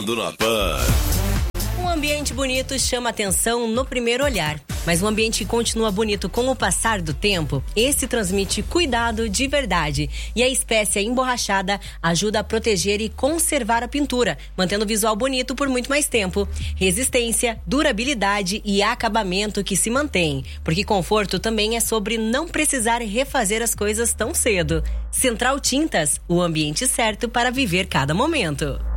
na Pan. Um ambiente bonito chama atenção no primeiro olhar, mas um ambiente que continua bonito com o passar do tempo, esse transmite cuidado de verdade. E a espécie emborrachada ajuda a proteger e conservar a pintura, mantendo o visual bonito por muito mais tempo. Resistência, durabilidade e acabamento que se mantém, porque conforto também é sobre não precisar refazer as coisas tão cedo. Central Tintas, o ambiente certo para viver cada momento.